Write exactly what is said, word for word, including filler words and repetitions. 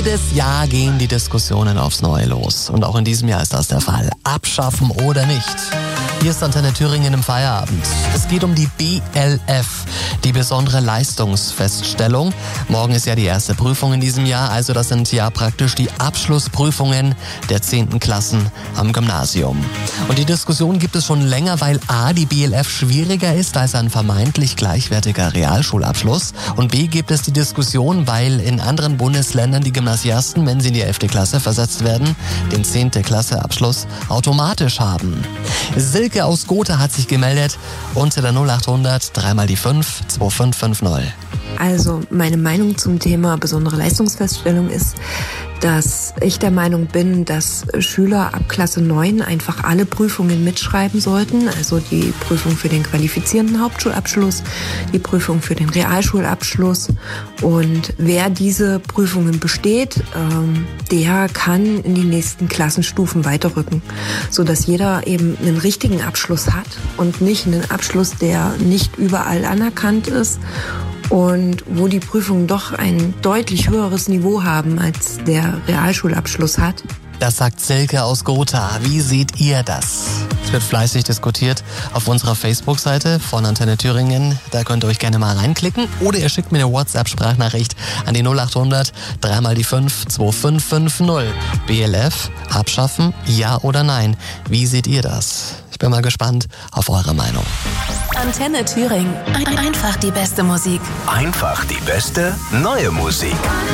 Jedes Jahr gehen die Diskussionen aufs Neue los. Und auch in diesem Jahr ist das der Fall. Abschaffen oder nicht? Hier ist Antenne Thüringen im Feierabend. Es geht um die B L F, die besondere Leistungsfeststellung. Morgen ist ja die erste Prüfung in diesem Jahr, also das sind ja praktisch die Abschlussprüfungen der zehnten Klassen am Gymnasium. Und die Diskussion gibt es schon länger, weil a. die B L F schwieriger ist als ein vermeintlich gleichwertiger Realschulabschluss und b. gibt es die Diskussion, weil in anderen Bundesländern die Gymnasiasten, wenn sie in die elfte Klasse versetzt werden, den zehnte Klasse Abschluss automatisch haben. Silke aus Gotha hat sich gemeldet unter der null acht hundert dreimal die fünf zwei fünf fünf null. Also meine Meinung zum Thema besondere Leistungsfeststellung ist, dass ich der Meinung bin, dass Schüler ab Klasse neun einfach alle Prüfungen mitschreiben sollten. Also die Prüfung für den qualifizierenden Hauptschulabschluss, die Prüfung für den Realschulabschluss. Und wer diese Prüfungen besteht, ähm, der kann in die nächsten Klassenstufen weiterrücken, sodass jeder eben einen richtigen Abschluss hat und nicht einen Abschluss, der nicht überall anerkannt ist. Und wo die Prüfungen doch ein deutlich höheres Niveau haben, als der Realschulabschluss hat. Das sagt Silke aus Gotha. Wie seht ihr das? Es wird fleißig diskutiert auf unserer Facebook-Seite von Antenne Thüringen. Da könnt ihr euch gerne mal reinklicken. Oder ihr schickt mir eine WhatsApp-Sprachnachricht an die null acht hundert dreimal die fünf zwei fünf fünf null. B L F abschaffen, ja oder nein? Wie seht ihr das? Ich bin mal gespannt auf eure Meinung. Antenne Thüringen. Einfach die beste Musik. Einfach die beste neue Musik.